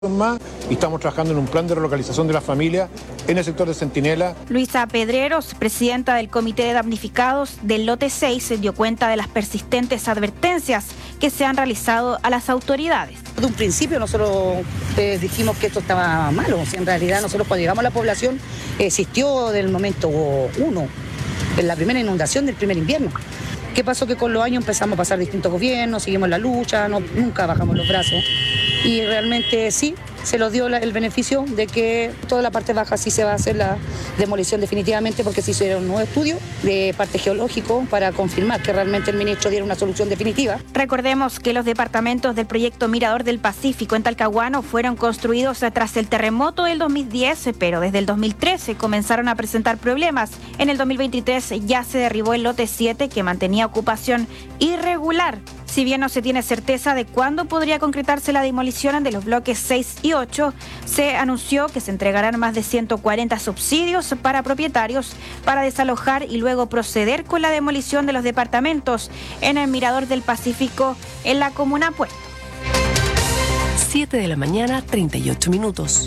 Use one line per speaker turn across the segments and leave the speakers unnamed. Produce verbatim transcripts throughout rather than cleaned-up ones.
más y estamos trabajando en un plan de relocalización de las familias en el sector de Centinela.
Luisa Pedreros, presidenta del Comité de Damnificados del lote seis, se dio cuenta de las persistentes advertencias que se han realizado a las autoridades.
De un principio nosotros eh, dijimos que esto estaba malo, o sea, en realidad nosotros cuando llegamos a la población existió del momento uno, en la primera inundación del primer invierno. ¿Qué pasó? Que con los años empezamos a pasar distintos gobiernos, seguimos la lucha, no, nunca bajamos los brazos. Y realmente sí, se nos dio la, el beneficio de que toda la parte baja sí se va a hacer la demolición definitivamente, porque se hicieron un nuevo estudio de parte geológico para confirmar que realmente el ministro diera una solución definitiva.
Recordemos que los departamentos del proyecto Mirador del Pacífico en Talcahuano fueron construidos tras el terremoto del dos mil diez, pero desde el dos mil trece comenzaron a presentar problemas. En el dos mil veintitrés ya se derribó el lote siete, que mantenía ocupación irregular. Si bien no se tiene certeza de cuándo podría concretarse la demolición de los bloques seis y ocho, se anunció que se entregarán más de ciento cuarenta subsidios para propietarios para desalojar y luego proceder con la demolición de los departamentos en el Mirador del Pacífico en la comuna Puerto.
siete de la mañana, treinta y ocho minutos.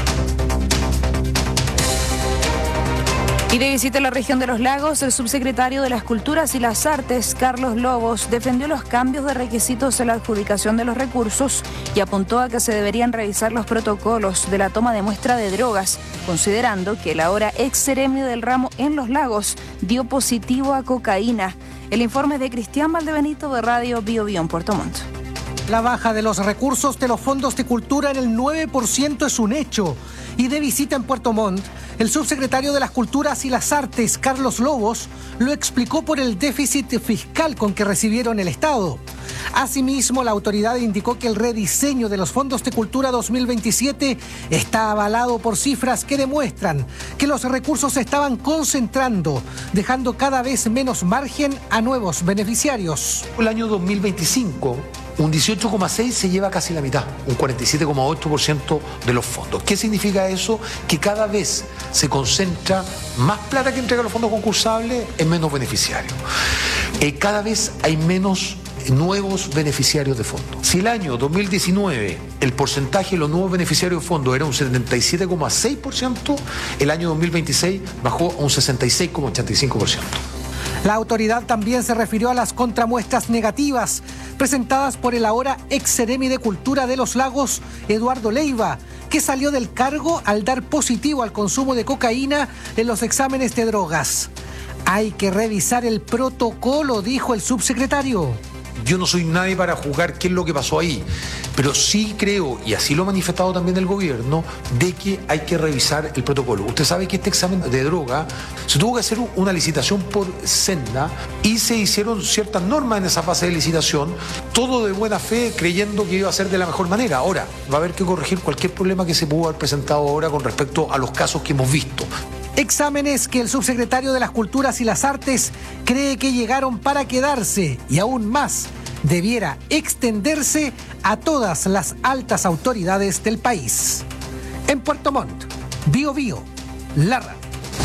Y de visita a la región de los lagos, el subsecretario de las Culturas y las Artes, Carlos Lobos, defendió los cambios de requisitos en la adjudicación de los recursos y apuntó a que se deberían revisar los protocolos de la toma de muestra de drogas, considerando que el ahora ex seremio del ramo en los lagos dio positivo a cocaína. El informe es de Cristian Valdebenito de Radio Bio Bio en Puerto Montt.
La baja de los recursos de los fondos de cultura en el nueve por ciento es un hecho. Y de visita en Puerto Montt, el subsecretario de las Culturas y las Artes, Carlos Lobos, lo explicó por el déficit fiscal con que recibieron el Estado. Asimismo, la autoridad indicó que el rediseño de los fondos de cultura dos mil veintisiete está avalado por cifras que demuestran que los recursos se estaban concentrando, dejando cada vez menos margen a nuevos beneficiarios.
El año dos mil veinticinco, un dieciocho coma seis se lleva casi la mitad, un cuarenta y siete coma ocho por ciento de los fondos. ¿Qué significa eso? Que cada vez se concentra más plata que entrega los fondos concursables en menos beneficiarios. Eh, cada vez hay menos nuevos beneficiarios de fondos. Si el año dos mil diecinueve el porcentaje de los nuevos beneficiarios de fondos era un setenta y siete coma seis por ciento, el año dos mil veintiséis bajó a un sesenta y seis coma ochenta y cinco por ciento.
La autoridad también se refirió a las contramuestras negativas presentadas por el ahora ex seremi de Cultura de los Lagos, Eduardo Leiva, que salió del cargo al dar positivo al consumo de cocaína en los exámenes de drogas. Hay que revisar el protocolo, dijo el subsecretario.
Yo no soy nadie para juzgar qué es lo que pasó ahí, pero sí creo, y así lo ha manifestado también el gobierno, de que hay que revisar el protocolo. Usted sabe que este examen de droga se tuvo que hacer una licitación por senda y se hicieron ciertas normas en esa fase de licitación, todo de buena fe, creyendo que iba a ser de la mejor manera. Ahora, va a haber que corregir cualquier problema que se pudo haber presentado ahora con respecto a los casos que hemos visto.
Exámenes que el subsecretario de las Culturas y las Artes cree que llegaron para quedarse y aún más debiera extenderse a todas las altas autoridades del país. En Puerto Montt, Bio Bio, la radio.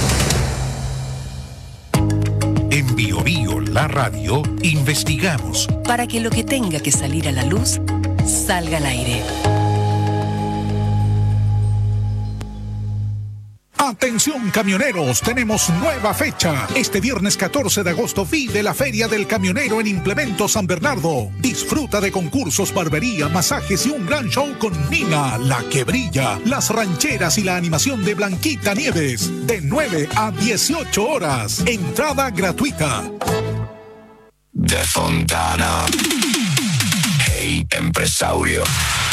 En Bio Bio, la radio, investigamos
para que lo que tenga que salir a la luz salga al aire.
Atención camioneros, tenemos nueva fecha. Este viernes catorce de agosto vive la Feria del Camionero en Implemento San Bernardo. Disfruta de concursos, barbería, masajes y un gran show con Nina, la que brilla, las rancheras y la animación de Blanquita Nieves. De nueve a dieciocho horas. Entrada gratuita.
De Fontana. Hey, empresario.